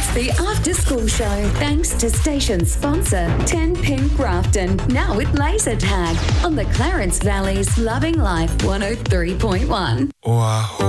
the After School Show, thanks to station sponsor 10 Pin Grafton, now with laser tag on the Clarence Valley's Loving Life 103.1.